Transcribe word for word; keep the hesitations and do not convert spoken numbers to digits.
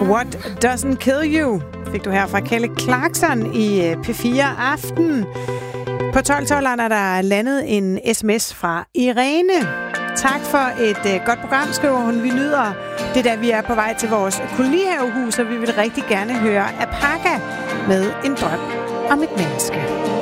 What Doesn't Kill You fik du her fra Kelly Clarkson i P fire Aften. På tolv tolv er der landet en sms fra Irene. Tak for et uh, godt program, skriver hun. Vi nyder det, da vi er på vej til vores kolonihavehus, og vi vil rigtig gerne høre Apaka med En drøm om et menneske.